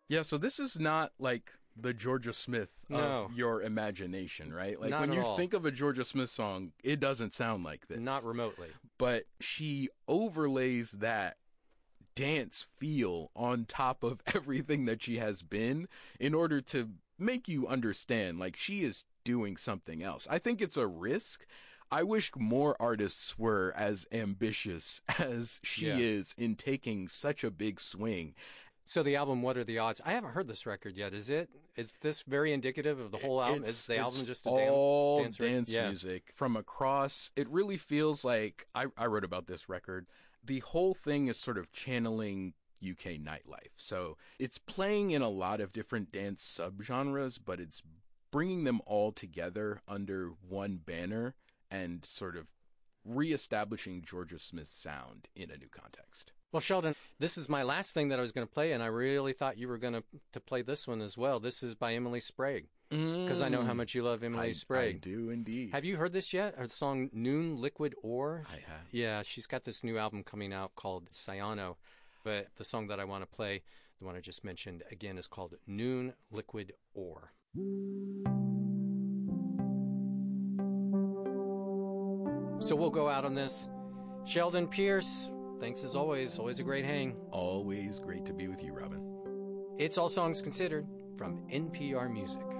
Yeah, so this is not like the Georgia Smith of your imagination, right? Like Not when at you all. think of a Georgia Smith song, it doesn't sound like this. Not remotely. But she overlays that dance feel on top of everything that she has been in order to make you understand, like, she is doing something else. I think it's a risk. I wish more artists were as ambitious as she is in taking such a big swing. So the album, What Are the Odds? I haven't heard this record yet. Is this very indicative of the whole album? Is the album just a dance music from across? It really feels like, I wrote about this record. The whole thing is sort of channeling UK nightlife. So it's playing in a lot of different dance subgenres, but it's bringing them all together under one banner and sort of reestablishing Georgia Smith's sound in a new context. Well, Sheldon, this is my last thing that I was going to play, and I really thought you were going to play this one as well. This is by Emily Sprague, because I know how much you love Emily Sprague. I do indeed. Have you heard this yet? Her song Noon Liquid Ore? I have. Yeah, she's got this new album coming out called Cyano. But the song that I want to play, the one I just mentioned, again, is called Noon Liquid Ore. So we'll go out on this. Sheldon Pierce, thanks as always. Always a great hang. Always great to be with you, Robin. It's All Songs Considered from NPR Music.